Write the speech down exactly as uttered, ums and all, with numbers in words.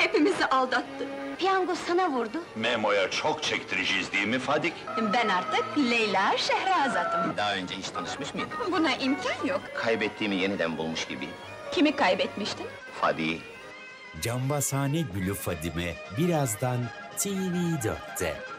hepimizi aldattı. Piyango sana vurdu. Memo'ya çok çektireceğiz değil mi Fadik? Ben artık Leyla Şehrazat'ım. Daha önce hiç tanışmış mıydın? Buna imkan yok. Kaybettiğimi yeniden bulmuş gibi. Kimi kaybetmiştin? Fadi. Cambazhane Gülü Fadime birazdan T V dörtte.